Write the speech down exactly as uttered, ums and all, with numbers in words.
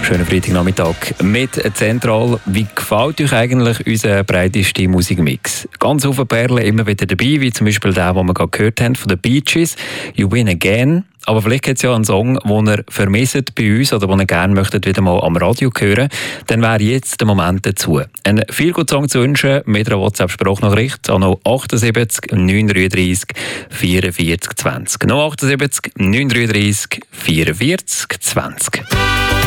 Schönen Freitagnachmittag mit Zentral. Wie gefällt euch eigentlich unser breitester Musikmix? Ganz viele Perlen immer wieder dabei, wie zum Beispiel der, den wir gerade gehört haben, von den Bee Gees, «You Win Again». Aber vielleicht gibt es ja einen Song, den ihr vermisst bei uns oder den ihr gerne möchtet wieder mal am Radio hören. Dann wäre jetzt der Moment dazu. Einen Feelgood-Song zu wünschen mit einer WhatsApp-Sprachnachricht an achtundsiebzig neunhundertdreißig vierundvierzig zwanzig. achtundsiebzig neunhundertdreißig vierundvierzig zwanzig.